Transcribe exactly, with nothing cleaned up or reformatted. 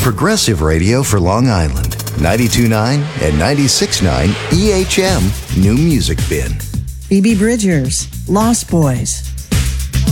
progressive radio for Long Island. ninety-two point nine and ninety-six point nine E H M New Music Bin. Phoebe Bridgers, Lost Boys.